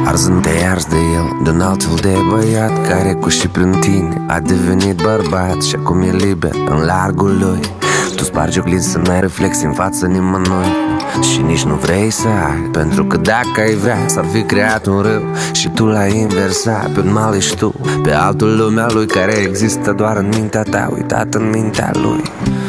Arzând te arzi de el, de un alt fel de băiat care cu și prin tine a devenit bărbat și acum e liber în largul lui. Tu spargi oglinzi să n-ai reflex în fața nimănui și nici nu vrei să ai, pentru că dacă ai vrea s-ar fi creat un râu și tu l-ai inversat. Pe un mal ești tu, pe altul lumea lui care există doar în mintea ta, uitat în mintea lui.